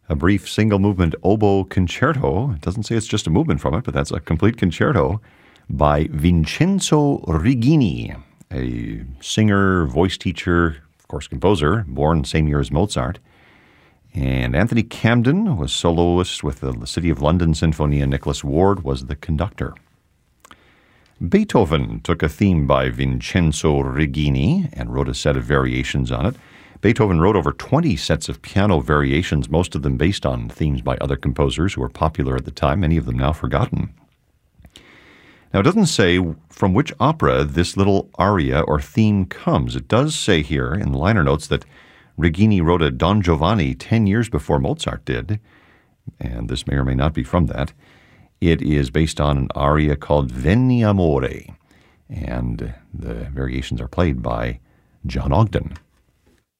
a brief single-movement oboe concerto. It doesn't say it's just a movement from it, but that's a complete concerto by Vincenzo Rigini, a singer, voice teacher, of course, composer, born same year as Mozart. And Anthony Camden was soloist with the City of London Sinfonia. Nicholas Ward was the conductor. Beethoven took a theme by Vincenzo Rigini and wrote a set of variations on it. Beethoven wrote over 20 sets of piano variations, most of them based on themes by other composers who were popular at the time, many of them now forgotten. Now, it doesn't say from which opera this little aria or theme comes. It does say here in the liner notes that Rigini wrote a Don Giovanni 10 years before Mozart did, and this may or may not be from that. It is based on an aria called Veni Amore, and the variations are played by John Ogden.